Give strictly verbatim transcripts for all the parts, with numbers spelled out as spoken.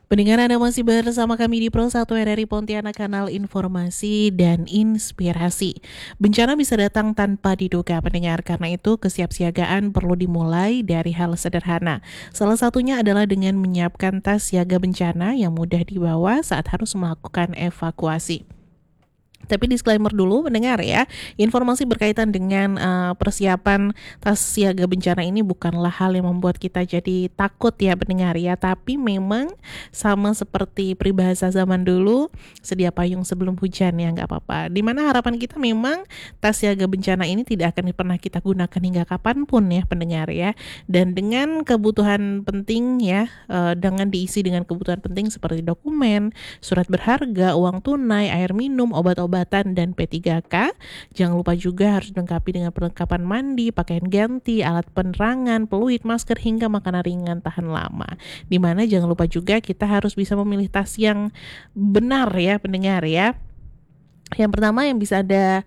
Pendengar, Anda masih bersama kami di Pro satu R R I Pontianak, kanal informasi dan inspirasi. Bencana bisa datang tanpa diduga, pendengar. Karena itu kesiapsiagaan perlu dimulai dari hal sederhana. Salah satunya adalah dengan menyiapkan tas siaga bencana yang mudah dibawa saat harus melakukan evakuasi. Tapi disclaimer dulu pendengar ya, informasi berkaitan dengan uh, persiapan tas siaga bencana ini bukanlah hal yang membuat kita jadi takut ya pendengar ya. Tapi memang sama seperti peribahasa zaman dulu, sedia payung sebelum hujan ya, nggak apa-apa. Dimana harapan kita memang tas siaga bencana ini tidak akan pernah kita gunakan hingga kapanpun ya pendengar ya. Dan dengan kebutuhan penting ya, uh, dengan diisi dengan kebutuhan penting seperti dokumen, surat berharga, uang tunai, air minum, obat-obatan, dan P tiga K. Jangan lupa juga harus dilengkapi dengan perlengkapan mandi, pakaian ganti, alat penerangan, peluit, masker, hingga makanan ringan tahan lama. Dimana jangan lupa juga kita harus bisa memilih tas yang benar ya pendengar ya. Yang pertama yang bisa ada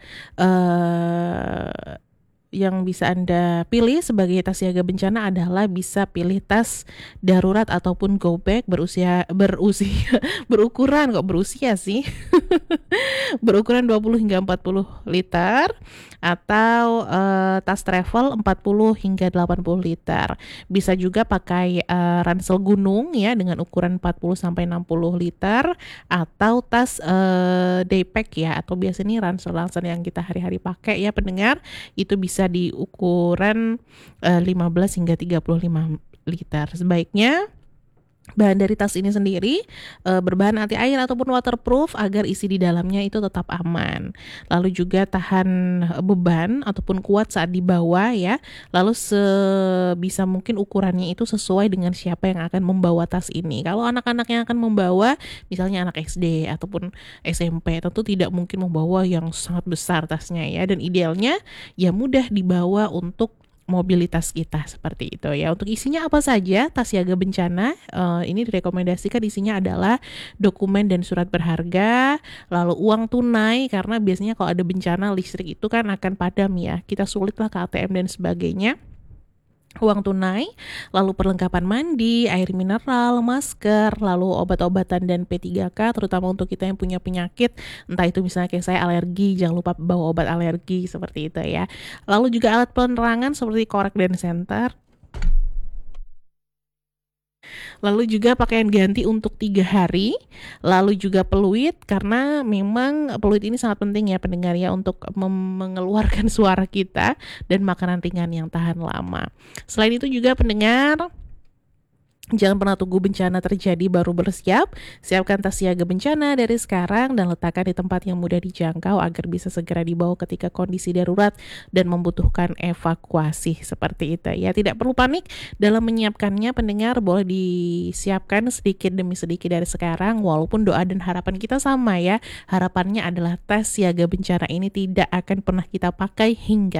uh, yang bisa Anda pilih sebagai tas siaga bencana adalah bisa pilih tas darurat ataupun go bag berusia berusia berukuran kok berusia sih berukuran dua puluh hingga empat puluh liter, atau uh, tas travel empat puluh hingga delapan puluh liter. Bisa juga pakai uh, ransel gunung ya dengan ukuran empat puluh sampai enam puluh liter, atau tas uh, daypack ya, atau biasanya ransel-ransel yang kita hari-hari pakai ya pendengar, itu bisa di ukuran uh, lima belas hingga tiga puluh lima liter. Sebaiknya bahan dari tas ini sendiri e, berbahan anti air ataupun waterproof agar isi di dalamnya itu tetap aman. Lalu juga tahan beban ataupun kuat saat dibawa ya. Lalu sebisa mungkin ukurannya itu sesuai dengan siapa yang akan membawa tas ini. Kalau anak-anak yang akan membawa, misalnya anak S D ataupun S M P, tentu tidak mungkin membawa yang sangat besar tasnya ya. Dan idealnya ya mudah dibawa untuk mobilitas kita seperti itu ya. Untuk isinya apa saja tas siaga bencana, uh, ini direkomendasikan isinya adalah dokumen dan surat berharga, lalu uang tunai karena biasanya kalau ada bencana listrik itu kan akan padam ya, kita sulitlah ke A T M dan sebagainya. Uang tunai, lalu perlengkapan mandi, air mineral, masker, lalu obat-obatan dan P tiga K, terutama untuk kita yang punya penyakit, entah itu misalnya kayak saya alergi, jangan lupa bawa obat alergi seperti itu ya. Lalu juga alat penerangan seperti korek dan senter. Lalu juga pakaian ganti untuk tiga hari, lalu juga peluit, karena memang peluit ini sangat penting ya pendengar ya untuk mem- mengeluarkan suara kita, dan makanan ringan yang tahan lama. Selain itu juga pendengar, jangan pernah tunggu bencana terjadi baru bersiap. Siapkan tas siaga bencana dari sekarang dan letakkan di tempat yang mudah dijangkau agar bisa segera dibawa ketika kondisi darurat dan membutuhkan evakuasi seperti itu ya. Tidak perlu panik dalam menyiapkannya pendengar, boleh disiapkan sedikit demi sedikit dari sekarang, walaupun doa dan harapan kita sama ya. Harapannya adalah tas siaga bencana ini tidak akan pernah kita pakai hingga